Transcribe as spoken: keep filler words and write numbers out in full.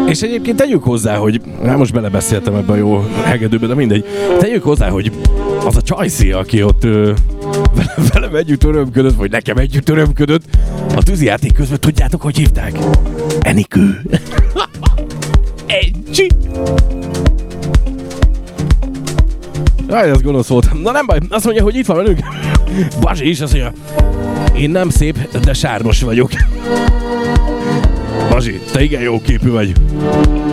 És egyébként tegyük hozzá, hogy hát most belebeszéltem ebbe a jó hegedőbe, de mindegy. Tegyük hozzá, hogy az a csajszé, aki ott ö, velem együtt örömködött, vagy nekem együtt örömködött, a tűzijáték közben tudjátok, hogy hívták? Enikő. Egy. Jaj, ez gonosz volt. Na nem baj, azt mondja, hogy itt van velünk. Bazsi is azt mondja, én nem szép, de sármos vagyok. Bazsi, te igen jó képű vagy.